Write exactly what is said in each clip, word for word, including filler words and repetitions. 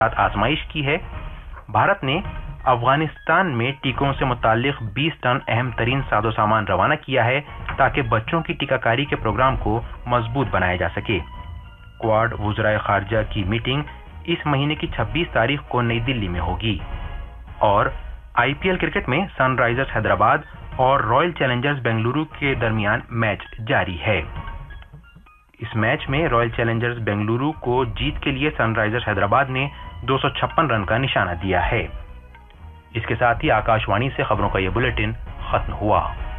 आजमाइश की है। भारत ने अफगानिस्तान में टीकों से मुताल्लिक बीस टन अहम तरीन साजो सामान रवाना किया है ताकि बच्चों की टीकाकारी के प्रोग्राम को मजबूत बनाया जा सके। क्वाड वज़राए खारजा की मीटिंग इस महीने की छब्बीस तारीख को नई दिल्ली में होगी। और आईपीएल क्रिकेट में सनराइजर्स हैदराबाद और रॉयल चैलेंजर्स बेंगलुरु के दरमियान मैच जारी है। इस मैच में रॉयल चैलेंजर्स बेंगलुरु को जीत के लिए सनराइजर्स हैदराबाद ने दो सौ छप्पन रन का निशाना दिया है। इसके साथ ही आकाशवाणी से खबरों का यह बुलेटिन खत्म हुआ।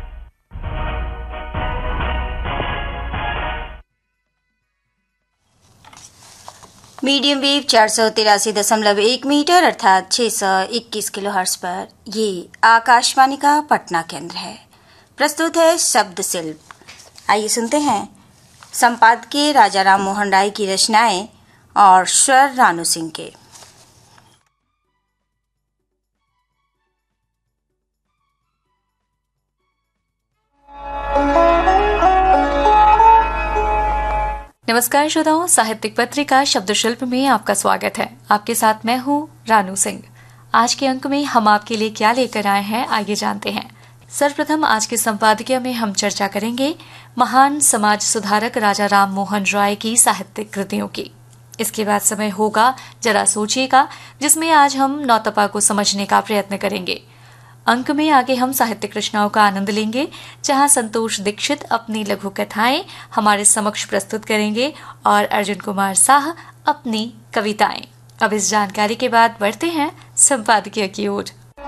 मीडियम वेव चार सौ तिरासी दशमलव एक मीटर अर्थात छह सौ इक्कीस किलो हर्ट्ज पर ये आकाशवाणी का पटना केंद्र है। प्रस्तुत है शब्द शिल्प। आइए सुनते हैं संपादकीय राजा राम मोहन राय की रचनाएं और स्वर रानू सिंह के। नमस्कार श्रोताओं, साहित्यिक पत्रिका शब्द शिल्प में आपका स्वागत है। आपके साथ मैं हूँ रानू सिंह। आज के अंक में हम आपके लिए क्या लेकर आए हैं, आइए जानते हैं। सर्वप्रथम आज के संपादकीय में हम चर्चा करेंगे महान समाज सुधारक राजा राम मोहन राय की साहित्यिक कृतियों की। इसके बाद समय होगा जरा सोचिएगा, जिसमें आज हम नौतपा को समझने का प्रयत्न करेंगे। अंक में आगे हम साहित्यिक रचनाओं का आनंद लेंगे, जहां संतोष दीक्षित अपनी लघु कथाएं हमारे समक्ष प्रस्तुत करेंगे और अर्जुन कुमार साह अपनी कविताएं। अब इस जानकारी के बाद बढ़ते हैं संपादकीय की ओर।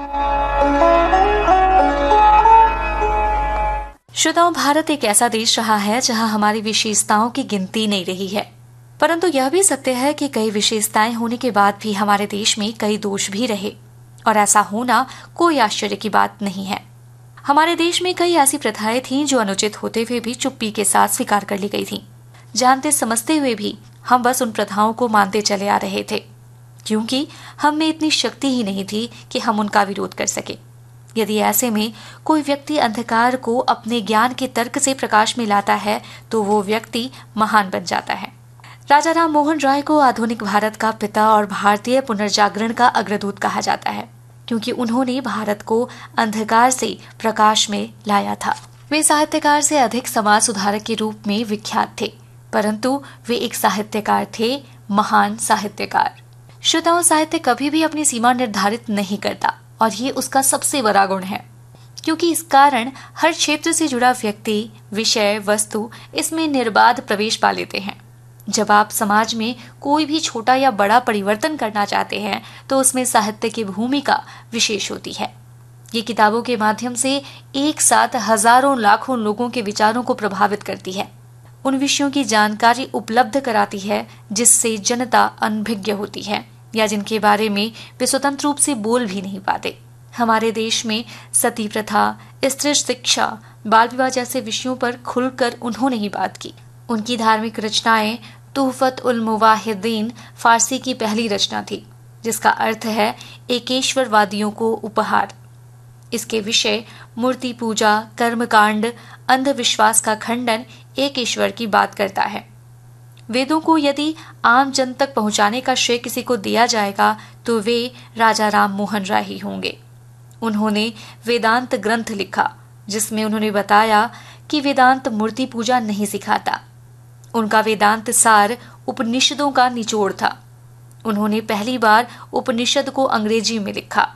श्रोताओं, भारत एक ऐसा देश रहा है जहां हमारी विशेषताओं की गिनती नहीं रही है, परंतु यह भी सत्य है कि कई विशेषताएं होने के बाद भी हमारे देश में कई दोष भी रहे, और ऐसा होना कोई आश्चर्य की बात नहीं है। हमारे देश में कई ऐसी प्रथाएं थीं जो अनुचित होते हुए भी चुप्पी के साथ स्वीकार कर ली गई थीं। जानते समझते हुए भी हम बस उन प्रथाओं को मानते चले आ रहे थे, क्योंकि हम में इतनी शक्ति ही नहीं थी कि हम उनका विरोध कर सके। यदि ऐसे में कोई व्यक्ति अंधकार को अपने ज्ञान के तर्क से प्रकाश में लाता है तो वो व्यक्ति महान बन जाता है। राजा राम मोहन राय को आधुनिक भारत का पिता और भारतीय पुनर्जागरण का अग्रदूत कहा जाता है, क्योंकि उन्होंने भारत को अंधकार से प्रकाश में लाया था। वे साहित्यकार से अधिक समाज सुधारक के रूप में विख्यात थे, परंतु वे एक साहित्यकार थे, महान साहित्यकार। श्रोताओं, साहित्य कभी भी अपनी सीमा निर्धारित नहीं करता और ये उसका सबसे बड़ा गुण है, क्योंकि इस कारण हर क्षेत्र से जुड़ा व्यक्ति, विषय, वस्तु इसमें निर्बाध प्रवेश पा लेते हैं। जब आप समाज में कोई भी छोटा या बड़ा परिवर्तन करना चाहते हैं तो उसमें साहित्य की भूमिका विशेष होती है। ये किताबों के माध्यम से एक साथ हजारों लाखों लोगों के विचारों को प्रभावित करती है, उन विषयों की जानकारी उपलब्ध कराती है जिससे जनता अनभिज्ञ होती है या जिनके बारे में वे स्वतंत्र रूप से बोल भी नहीं पाते। हमारे देश में सती प्रथा, स्त्री शिक्षा, बाल विवाह जैसे विषयों पर खुलकर उन्होंने ही बात की। उनकी धार्मिक रचनाएं तुहफत उल मुवाहिदीन फारसी की पहली रचना थी, जिसका अर्थ है एकेश्वरवादियों को उपहार। इसके विषय मूर्ति पूजा, कर्मकांड, अंधविश्वास का खंडन, एक ईश्वर की बात करता है। वेदों को यदि आम जन तक पहुंचाने का श्रेय किसी को दिया जाएगा तो वे राजा राम मोहन राय ही होंगे। उन्होंने वेदांत ग्रंथ लिखा, जिसमें उन्होंने बताया कि वेदांत मूर्ति पूजा नहीं सिखाता। उनका वेदांत सार उपनिषदों का निचोड़ था। उन्होंने पहली बार उपनिषद को अंग्रेजी में लिखा।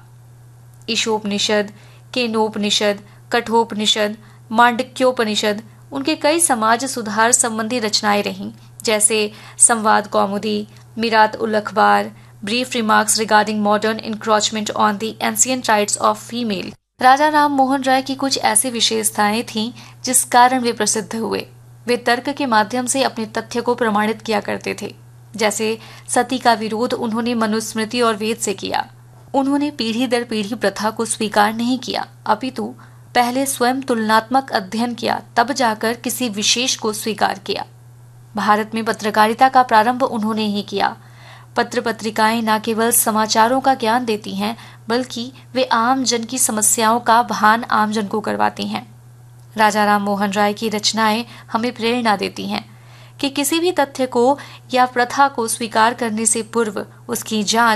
ईशोपनिषद, केनोपनिषद, कठोपनिषद, मांडक्योपनिषद उनके कई समाज सुधार संबंधी रचनाएं रहीं, जैसे संवाद कौमुदी, मिरात उल अखबार, brief remarks regarding modern encroachment on the ancient rights of female. राजा राम मोहन राय की कुछ ऐसी विशेषताएं थीं जिस कारण वे प्रसिद्ध हुए। वे तर्क के माध्यम से अपने तथ्य को प्रमाणित किया करते थे। जैसे सती का विरोध उन्होंने मनुस्मृति और वेद से किया। उन्होंने पीढ़ी दर पीढ़ी प्रथा को स्वीकार नहीं किया, अपितु पहले स्वयं तुलनात्मक अध्ययन किया, तब जाकर किसी विशेष को स्वीकार किया। भारत में पत्रकारिता का प्रारंभ उन्होंने ही किया। पत्र पत्रिकाएं न केवल समाचारों का ज्ञान देती हैं, बल्कि वे आम जन की समस्याओं का भान आम जन को करवाती हैं। राजा राम मोहन राय की रचनाएं हमें प्रेरणा देती हैं कि किसी भी तथ्य को या प्रथा को स्वीकार करने से पूर्व उसकी जांच